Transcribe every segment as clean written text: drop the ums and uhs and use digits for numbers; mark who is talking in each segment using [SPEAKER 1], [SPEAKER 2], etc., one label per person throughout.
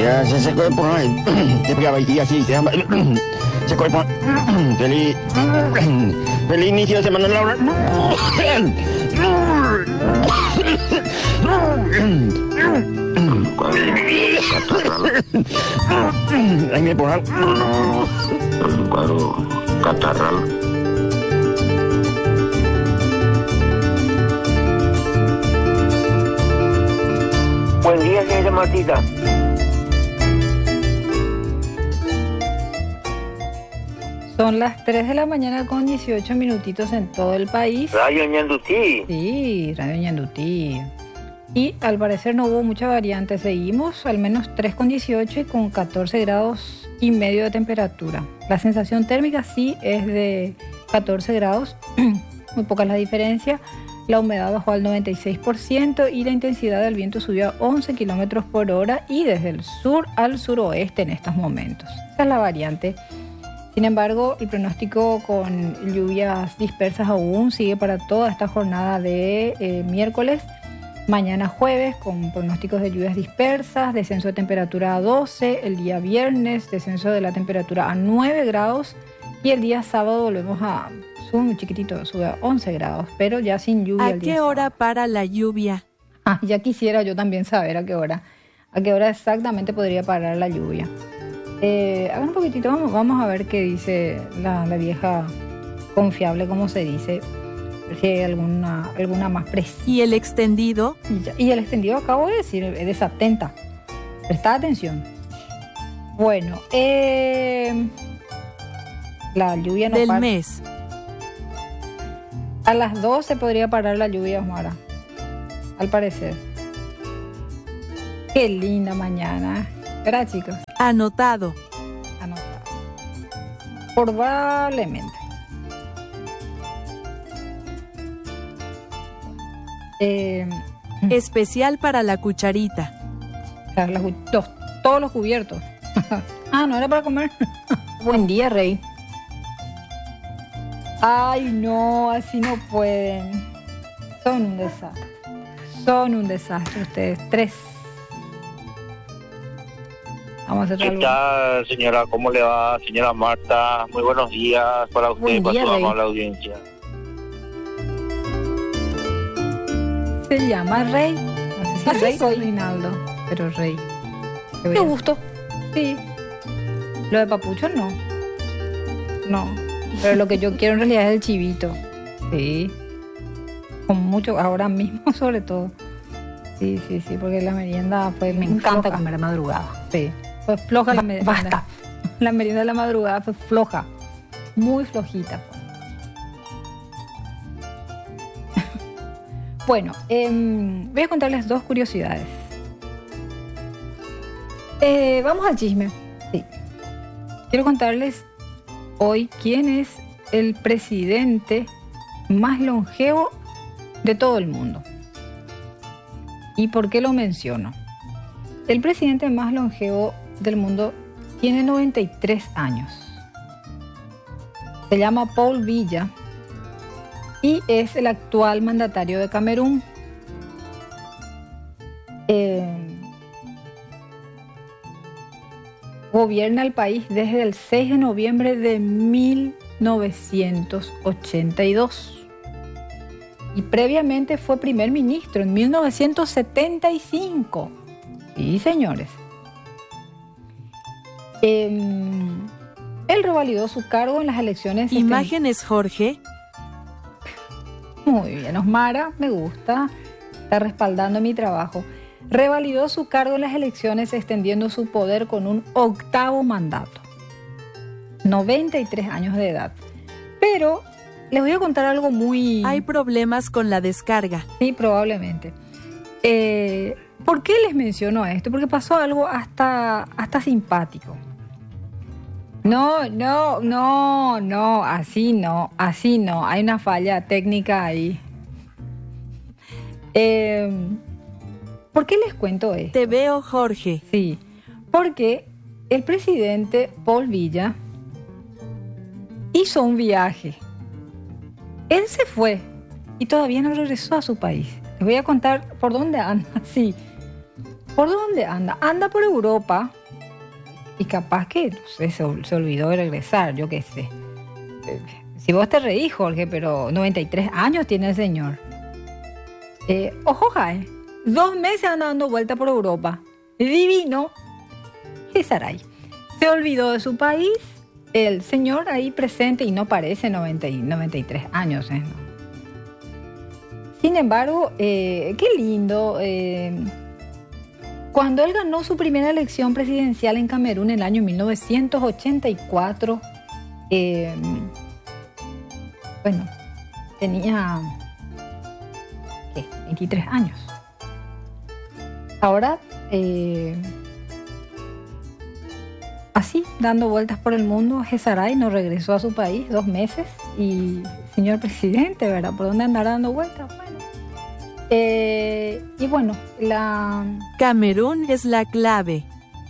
[SPEAKER 1] Ya se corpone, te pegaba y así se llama. Se corpone. Feliz inicio de semana, Laura. Ahí me ponen.
[SPEAKER 2] Un cuadro catarral.
[SPEAKER 3] Buen día, señora Martita.
[SPEAKER 4] Son las 3 de la mañana con 18 minutitos en todo el país.
[SPEAKER 3] Radio Ñandutí.
[SPEAKER 4] Sí, Radio Ñandutí. Y al parecer no hubo mucha variante. Seguimos al menos 3 con 18 y con 14 grados y medio de temperatura. La sensación térmica sí es de 14 grados. Muy poca la diferencia. La humedad bajó al 96% y la intensidad del viento subió a 11 kilómetros por hora y desde el sur al suroeste en estos momentos. Esa es la variante. Sin embargo, el pronóstico con lluvias dispersas aún sigue para toda esta jornada de miércoles. Mañana jueves con pronósticos de lluvias dispersas, descenso de temperatura a 12, el día viernes descenso de la temperatura a 9 grados y el día sábado volvemos a... sube muy chiquitito, sube a 11 grados, pero ya sin lluvia.
[SPEAKER 5] ¿A qué hora para la lluvia?
[SPEAKER 4] Ya quisiera yo también saber a qué hora exactamente podría parar la lluvia. A ver un poquitito, vamos a ver qué dice la vieja confiable, como se dice, si hay alguna más precisa.
[SPEAKER 5] ¿Y el extendido?
[SPEAKER 4] Y el extendido acabo de decir, es desatenta. Presta atención. Bueno, la lluvia no
[SPEAKER 5] del
[SPEAKER 4] para.
[SPEAKER 5] mes.
[SPEAKER 4] A las 12 podría parar la lluvia, Osmara, al parecer. Qué linda mañana. ¿Verdad, chicos?
[SPEAKER 5] Anotado.
[SPEAKER 4] Probablemente.
[SPEAKER 5] Especial para la cucharita.
[SPEAKER 4] Todos los cubiertos. No era para comer. Buen día, Rey. Ay, no, así no pueden. Son un desastre ustedes, 3. Vamos a hacer
[SPEAKER 3] ¿Qué tal, señora? ¿Cómo le va, señora Marta? Muy buenos días para usted y para toda la audiencia.
[SPEAKER 4] ¿Se llama Rey? No sé si Rey o Rinaldo, pero Rey. Qué gusto. Sí. Lo de Papucho no. No. Pero lo que yo quiero en realidad es el chivito. Sí. Con mucho, ahora mismo sobre todo. Sí, porque la merienda fue...
[SPEAKER 6] Me encanta comer a madrugada.
[SPEAKER 4] Sí. Fue floja la merienda.
[SPEAKER 6] Basta.
[SPEAKER 4] La merienda de la madrugada fue floja. Muy flojita. Bueno, voy a contarles 2 curiosidades. Vamos al chisme. Sí. Quiero contarles hoy quién es el presidente más longevo de todo el mundo. ¿Y por qué lo menciono? El presidente más longevo del mundo tiene 93 años. Se llama Paul Biya y es el actual mandatario de Camerún. Gobierna el país desde el 6 de noviembre de 1982. Y previamente fue primer ministro en 1975. Sí, señores. Él revalidó su cargo en las elecciones.
[SPEAKER 5] Imágenes, Jorge.
[SPEAKER 4] Muy bien, Osmara, me gusta. Está respaldando mi trabajo. Revalidó su cargo en las elecciones extendiendo su poder con un 8º mandato. 93 años de edad. Pero les voy a contar algo muy...
[SPEAKER 5] Hay problemas con la descarga.
[SPEAKER 4] Sí, probablemente. ¿Por qué les menciono esto? Porque pasó algo hasta simpático. No, así no. Hay una falla técnica ahí. ¿Por qué les cuento esto?
[SPEAKER 5] Te veo, Jorge.
[SPEAKER 4] Sí, porque el presidente Paul Biya hizo un viaje. Él se fue y todavía no regresó a su país. Les voy a contar por dónde anda. Sí. ¿Por dónde anda? Anda por Europa y capaz que no sé, se olvidó de regresar, yo qué sé. Si vos te reís, Jorge, pero 93 años tiene el señor. Ojo, Jae, 2 meses anda dando vuelta por Europa. Divino. Gesaray se olvidó de su país. El señor ahí presente y no parece 93 años. ¿No? Sin embargo, qué lindo. Cuando él ganó su primera elección presidencial en Camerún en el año 1984, bueno, tenía 23 años. Ahora, así, dando vueltas por el mundo, Gesaray no regresó a su país 2 meses y, señor presidente, ¿verdad? ¿Por dónde andará dando vueltas? Bueno. Y bueno,
[SPEAKER 5] Camerún es la clave.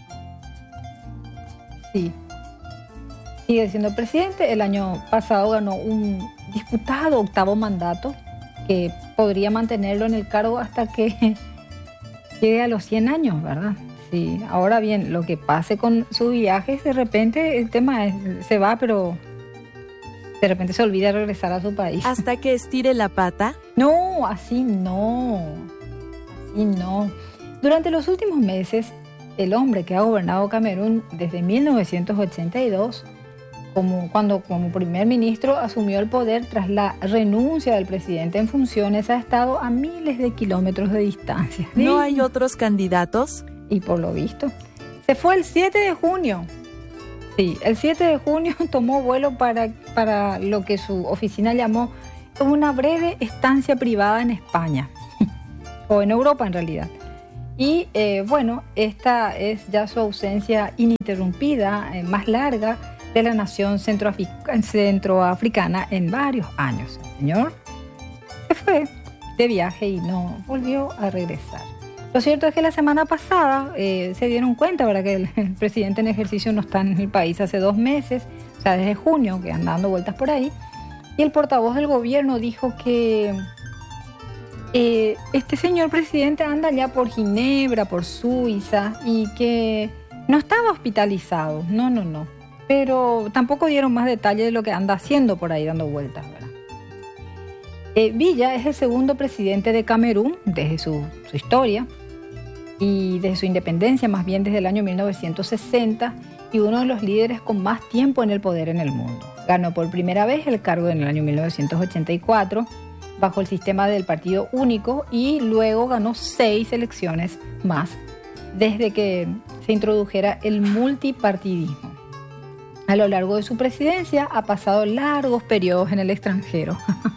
[SPEAKER 4] Sí. Sigue siendo presidente. El año pasado ganó un disputado 8º mandato que podría mantenerlo en el cargo hasta que llegue a los 100 años, ¿verdad? Sí. Ahora bien, lo que pase con su viaje, de repente el tema se va, pero de repente se olvida regresar a su país.
[SPEAKER 5] ¿Hasta que estire la pata?
[SPEAKER 4] No, así no. Así no. Durante los últimos meses, el hombre que ha gobernado Camerún desde 1982, cuando como primer ministro asumió el poder tras la renuncia del presidente en funciones, ha estado a miles de kilómetros de distancia.
[SPEAKER 5] ¿No hay otros candidatos?
[SPEAKER 4] Y por lo visto, se fue el 7 de junio. Sí, el 7 de junio tomó vuelo para lo que su oficina llamó una breve estancia privada en España, o en Europa en realidad. Y bueno, esta es ya su ausencia ininterrumpida, más larga, de la nación centroafricana en varios años. El señor se fue de viaje y no volvió a regresar. Lo cierto es que la semana pasada se dieron cuenta, ¿verdad?, que el presidente en ejercicio no está en el país hace 2 meses, o sea, desde junio, que anda dando vueltas por ahí. Y el portavoz del gobierno dijo que este señor presidente anda ya por Ginebra, por Suiza, y que no estaba hospitalizado. No. Pero tampoco dieron más detalles de lo que anda haciendo por ahí dando vueltas, ¿verdad? Villa es el segundo presidente de Camerún desde su historia y desde su independencia, más bien desde el año 1960, y uno de los líderes con más tiempo en el poder en el mundo. Ganó por primera vez el cargo en el año 1984 bajo el sistema del partido único y luego ganó 6 elecciones más desde que se introdujera el multipartidismo. A lo largo de su presidencia ha pasado largos periodos en el extranjero.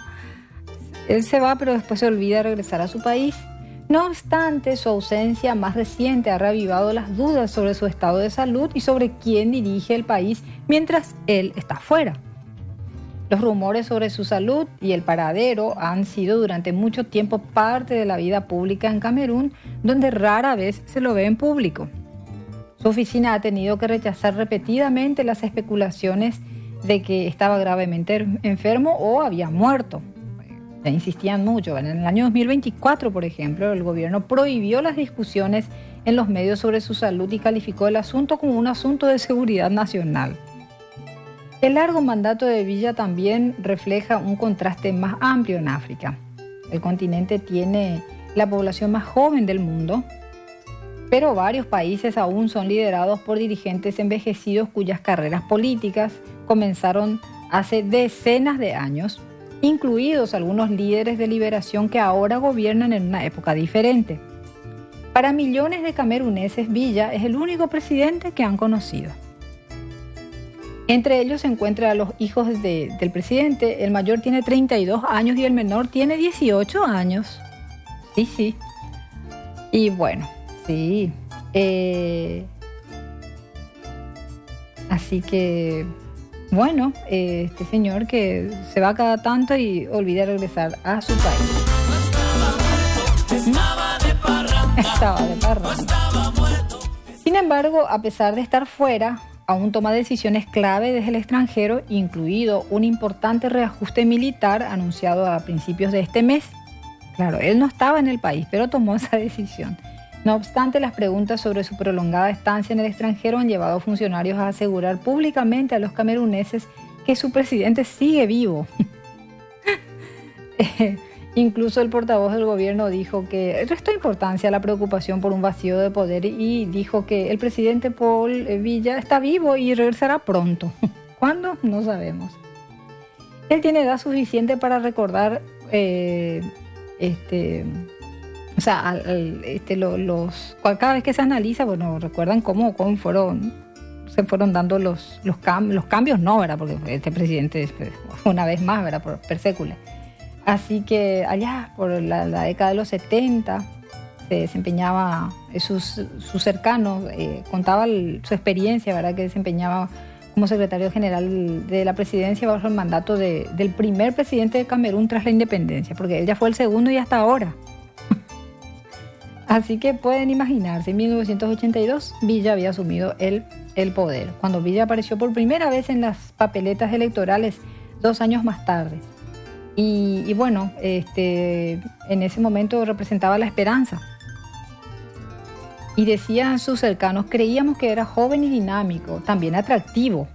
[SPEAKER 4] Él se va, pero después se olvida de regresar a su país. No obstante, su ausencia más reciente ha reavivado las dudas sobre su estado de salud y sobre quién dirige el país mientras él está fuera. Los rumores sobre su salud y el paradero han sido durante mucho tiempo parte de la vida pública en Camerún, donde rara vez se lo ve en público. Su oficina ha tenido que rechazar repetidamente las especulaciones de que estaba gravemente enfermo o había muerto. Ya insistían mucho. En el año 2024, por ejemplo, el gobierno prohibió las discusiones en los medios sobre su salud y calificó el asunto como un asunto de seguridad nacional. El largo mandato de Villa también refleja un contraste más amplio en África. El continente tiene la población más joven del mundo, pero varios países aún son liderados por dirigentes envejecidos cuyas carreras políticas comenzaron hace decenas de años, incluidos algunos líderes de liberación que ahora gobiernan en una época diferente. Para millones de cameruneses, Villa es el único presidente que han conocido. Entre ellos se encuentran a los hijos del presidente. El mayor tiene 32 años y el menor tiene 18 años. Sí. Y bueno, sí. Así que, bueno, este señor que se va cada tanto y olvida regresar a su país. Estaba de parranda. Sin embargo, a pesar de estar fuera, aún toma decisiones clave desde el extranjero, incluido un importante reajuste militar anunciado a principios de este mes. Claro, él no estaba en el país, pero tomó esa decisión. No obstante, las preguntas sobre su prolongada estancia en el extranjero han llevado a funcionarios a asegurar públicamente a los cameruneses que su presidente sigue vivo. Incluso el portavoz del gobierno dijo que restó importancia a la preocupación por un vacío de poder y dijo que el presidente Paul Biya está vivo y regresará pronto. ¿Cuándo? No sabemos. Él tiene edad suficiente para recordar cada vez que se analiza, bueno, recuerdan cómo se fueron dando los cambios, no, ¿verdad? Porque este presidente, una vez más, ¿verdad? Por século. Así que allá, por la década de los 70, se desempeñaba, sus cercanos, contaba su experiencia, ¿verdad? Que desempeñaba como secretario general de la presidencia bajo el mandato del primer presidente de Camerún tras la independencia, porque él ya fue el segundo y hasta ahora. Así que pueden imaginarse, en 1982 Biya había asumido el poder, cuando Biya apareció por primera vez en las papeletas electorales 2 años más tarde. Y bueno, en ese momento representaba la esperanza. Y decían sus cercanos, creíamos que era joven y dinámico, también atractivo.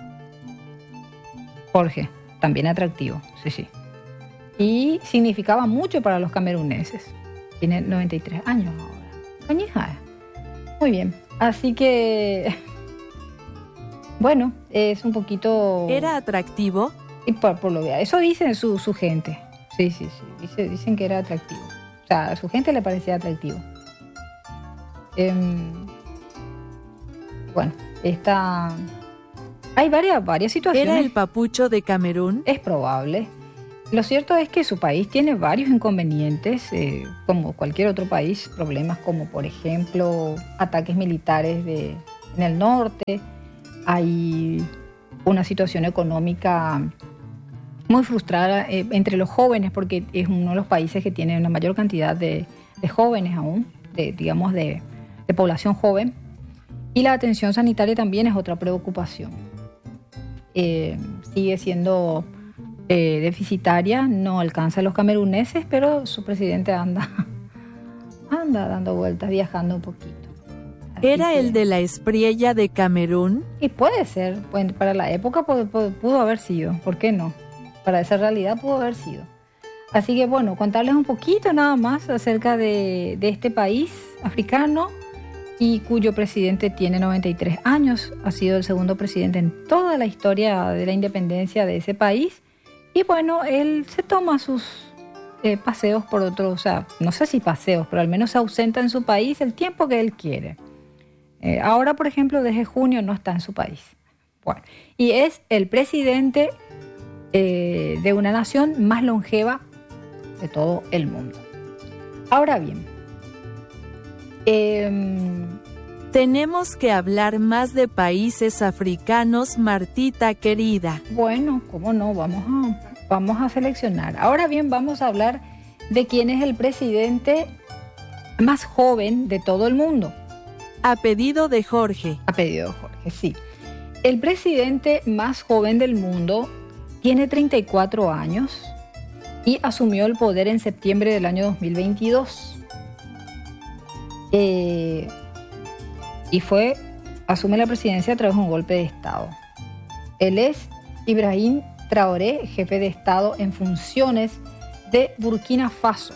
[SPEAKER 4] Jorge, también atractivo, sí. Y significaba mucho para los cameruneses. Tiene 93 años ahora. Cañija. Muy bien, así que, bueno, es un poquito...
[SPEAKER 5] ¿Era atractivo?
[SPEAKER 4] Y por lo que eso dicen su gente. Sí. Dicen que era atractivo. O sea, a su gente le parecía atractivo. Bueno, hay varias situaciones.
[SPEAKER 5] ¿Era el papucho de Camerún?
[SPEAKER 4] Es probable. Lo cierto es que su país tiene varios inconvenientes, como cualquier otro país, problemas como, por ejemplo, ataques militares en el norte. Hay una situación económica muy frustrada entre los jóvenes, porque es uno de los países que tiene una mayor cantidad de jóvenes aún, de población joven. Y la atención sanitaria también es otra preocupación. Sigue siendo deficitaria, no alcanza a los cameruneses, pero su presidente anda dando vueltas, viajando un poquito.
[SPEAKER 5] ¿Era el de la Espriella de Camerún?
[SPEAKER 4] Y puede ser, bueno, para la época pudo haber sido, ¿por qué no? Para esa realidad pudo haber sido. Así que bueno, contarles un poquito nada más acerca de este país africano y cuyo presidente tiene 93 años, ha sido el segundo presidente en toda la historia de la independencia de ese país. Y bueno, él se toma sus paseos por otros, o sea, no sé si paseos, pero al menos se ausenta en su país el tiempo que él quiere. Ahora, por ejemplo, desde junio no está en su país. Bueno, y es el presidente de una nación más longeva de todo el mundo. Ahora bien,
[SPEAKER 5] tenemos que hablar más de países africanos, Martita querida.
[SPEAKER 4] Bueno, cómo no, vamos a seleccionar. Ahora bien, vamos a hablar de quién es el presidente más joven de todo el mundo.
[SPEAKER 5] A pedido de Jorge.
[SPEAKER 4] A pedido de Jorge, sí. El presidente más joven del mundo tiene 34 años y asumió el poder en septiembre del año 2022. Asume la presidencia a través de un golpe de Estado. Él es Ibrahim Traoré, jefe de Estado en funciones de Burkina Faso.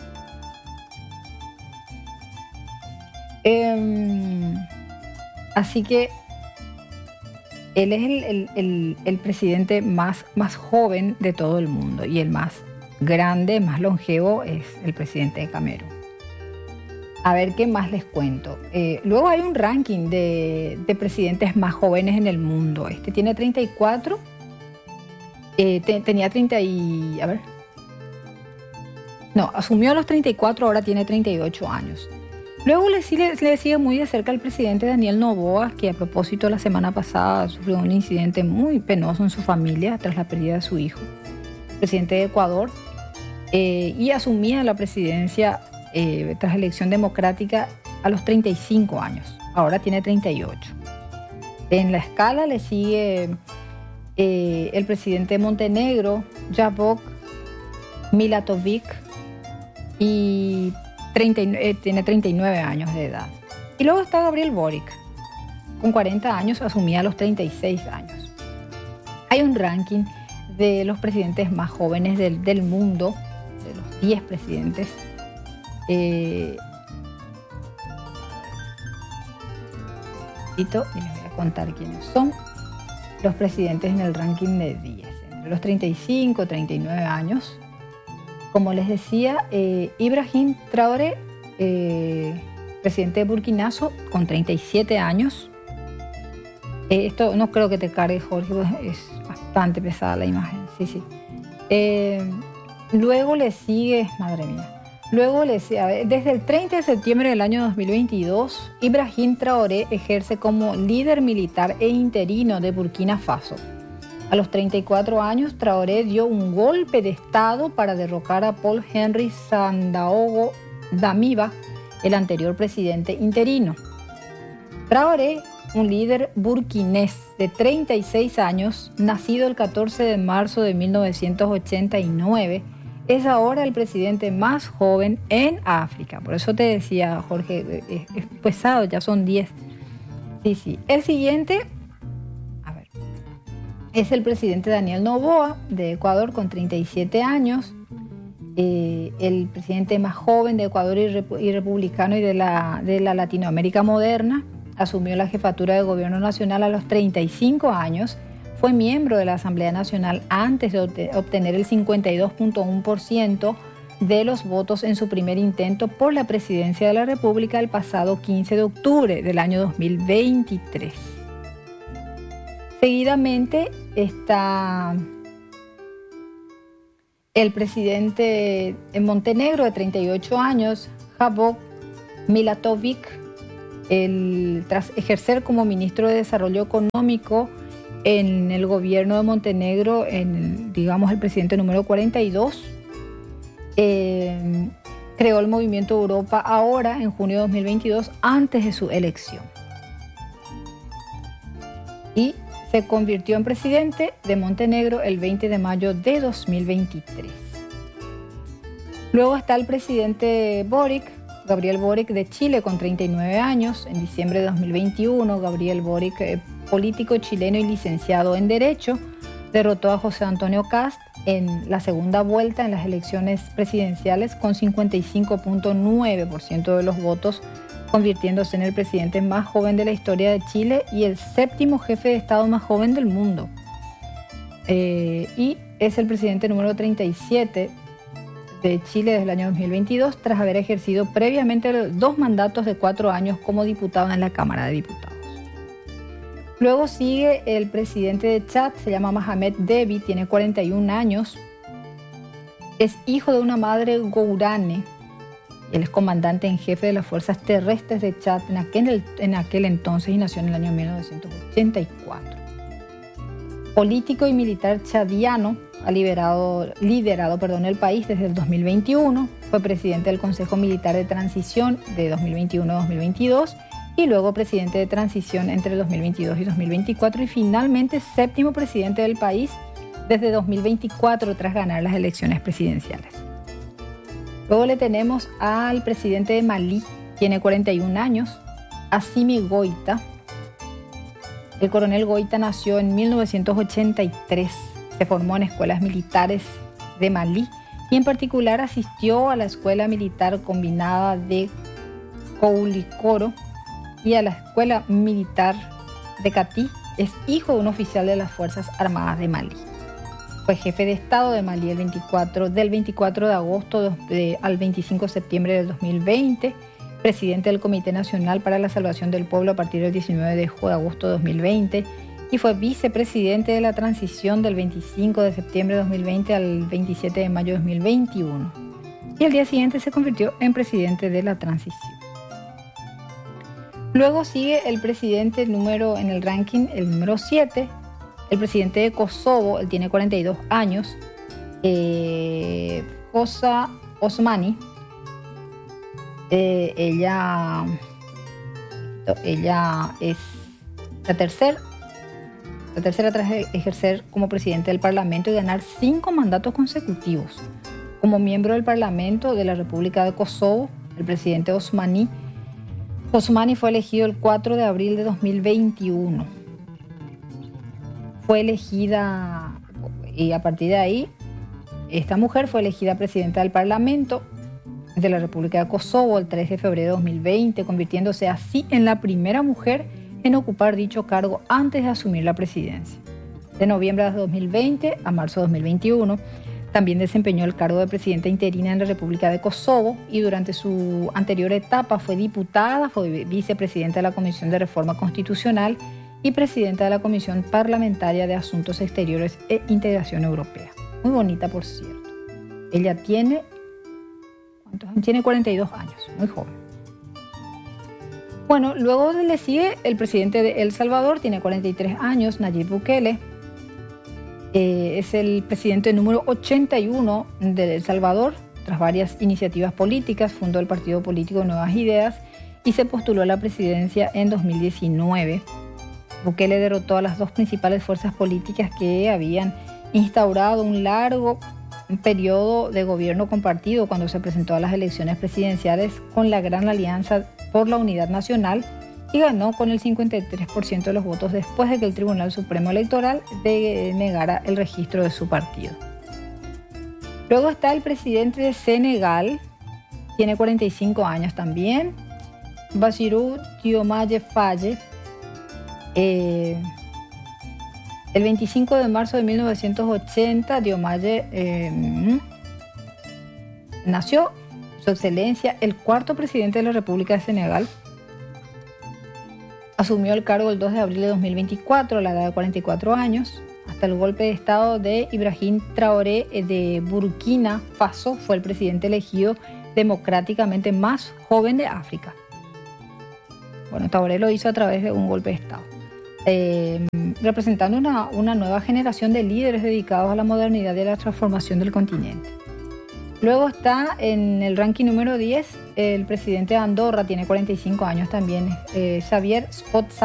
[SPEAKER 4] Así que él es el presidente más joven de todo el mundo y el más grande, más longevo es el presidente de Camerún. A ver qué más les cuento. Luego hay un ranking de presidentes más jóvenes en el mundo. Este tiene 34. Tenía 30 y... A ver. No, asumió a los 34, ahora tiene 38 años. Luego le sigue muy de cerca el presidente Daniel Noboa, que a propósito la semana pasada sufrió un incidente muy penoso en su familia tras la pérdida de su hijo. Presidente de Ecuador. Y asumía la presidencia tras elección democrática a los 35 años. Ahora tiene 38. En la escala le sigue el presidente de Montenegro, Javor Milatovic, y tiene 39 años de edad. Y luego está Gabriel Boric, con 40 años, asumía a los 36 años. Hay un ranking de los presidentes más jóvenes del mundo, de los 10 presidentes. Y les voy a contar quiénes son los presidentes en el ranking de 10. Entre los 35 y 39 años, como les decía, Ibrahim Traoré, presidente de Burkina Faso, con 37 años. Esto no creo que te cargue, Jorge, es bastante pesada la imagen. Sí. Luego le sigue, madre mía. Luego le sigue, desde el 30 de septiembre del año 2022, Ibrahim Traoré ejerce como líder militar e interino de Burkina Faso. A los 34 años, Traoré dio un golpe de Estado para derrocar a Paul-Henri Sandaogo Damiba, el anterior presidente interino. Traoré, un líder burkinés de 36 años, nacido el 14 de marzo de 1989, es ahora el presidente más joven en África. Por eso te decía, Jorge, es pesado, ya son 10. Sí. El siguiente, es el presidente Daniel Noboa, de Ecuador, con 37 años. El presidente más joven de Ecuador y republicano y de la Latinoamérica moderna. Asumió la jefatura de gobierno nacional a los 35 años. Fue miembro de la Asamblea Nacional antes de obtener el 52.1% de los votos en su primer intento por la presidencia de la República el pasado 15 de octubre del año 2023. Seguidamente está el presidente en Montenegro de 38 años, Javor Milatovic, tras ejercer como ministro de Desarrollo Económico en el gobierno de Montenegro, el presidente número 42, creó el movimiento Europa Ahora en junio de 2022, antes de su elección. Y se convirtió en presidente de Montenegro el 20 de mayo de 2023. Luego está el presidente Gabriel Boric de Chile, con 39 años. En diciembre de 2021, Gabriel Boric, político chileno y licenciado en Derecho, derrotó a José Antonio Kast en la segunda vuelta en las elecciones presidenciales con 55.9% de los votos, convirtiéndose en el presidente más joven de la historia de Chile y el séptimo jefe de Estado más joven del mundo. Y es el presidente número 37 de Chile desde el año 2022, tras haber ejercido previamente 2 mandatos de 4 años como diputado en la Cámara de Diputados. Luego sigue el presidente de Chad, se llama Mohamed Deby, tiene 41 años, es hijo de una madre gourane. Él es comandante en jefe de las fuerzas terrestres de Chad en aquel entonces y nació en el año 1984. Político y militar chadiano, ha liderado el país desde el 2021, fue presidente del Consejo Militar de Transición de 2021 a 2022 y luego presidente de transición entre 2022 y 2024 y finalmente séptimo presidente del país desde 2024 tras ganar las elecciones presidenciales. Luego le tenemos al presidente de Malí, tiene 41 años, Assimi Goïta. El coronel Goïta nació en 1983, se formó en escuelas militares de Malí y en particular asistió a la Escuela Militar Combinada de Koulikoro y a la Escuela Militar de Katí. Es hijo de un oficial de las Fuerzas Armadas de Malí. Fue jefe de Estado de Malí del 24 de agosto al 25 de septiembre del 2020, presidente del Comité Nacional para la Salvación del Pueblo a partir del 19 de agosto de 2020 y fue vicepresidente de la transición del 25 de septiembre de 2020 al 27 de mayo de 2021. Y al día siguiente se convirtió en presidente de la transición. Luego sigue el presidente en el ranking, el número 7, el presidente de Kosovo, él tiene 42 años, Vjosa Osmani. Ella es la tercera tras ejercer como presidente del Parlamento y ganar 5 mandatos consecutivos como miembro del Parlamento de la República de Kosovo el presidente Osmani. Osmani fue elegido el 4 de abril de 2021. Fue elegida, y a partir de ahí, esta mujer fue elegida presidenta del Parlamento de la República de Kosovo el 3 de febrero de 2020, convirtiéndose así en la primera mujer en ocupar dicho cargo antes de asumir la presidencia. De noviembre de 2020 a marzo de 2021, también desempeñó el cargo de presidenta interina en la República de Kosovo y durante su anterior etapa fue diputada, fue vicepresidenta de la Comisión de Reforma Constitucional y presidenta de la Comisión Parlamentaria de Asuntos Exteriores e Integración Europea. Muy bonita, por cierto. Ella tiene 42 años, muy joven. Bueno, luego le sigue el presidente de El Salvador, tiene 43 años, Nayib Bukele. Es el presidente número 81 de El Salvador. Tras varias iniciativas políticas, fundó el partido político Nuevas Ideas y se postuló a la presidencia en 2019. Bukele derrotó a las dos principales fuerzas políticas que habían instaurado un largo periodo de gobierno compartido cuando se presentó a las elecciones presidenciales con la Gran Alianza por la Unidad Nacional y ganó con el 53% de los votos después de que el Tribunal Supremo Electoral negara el registro de su partido. Luego está el presidente de Senegal, tiene 45 años también, Bassirou Diomaye Faye. El 25 de marzo de 1980, Diomaye nació, Su Excelencia, el cuarto presidente de la República de Senegal. Asumió el cargo el 2 de abril de 2024 a la edad de 44 años. Hasta el golpe de Estado de Ibrahim Traoré de Burkina Faso, fue el presidente elegido democráticamente más joven de África. Bueno, Traoré lo hizo a través de un golpe de Estado. Representando una nueva generación de líderes dedicados a la modernidad y a la transformación del continente. Luego está en el ranking número 10 el presidente de Andorra, tiene 45 años también, Xavier Spot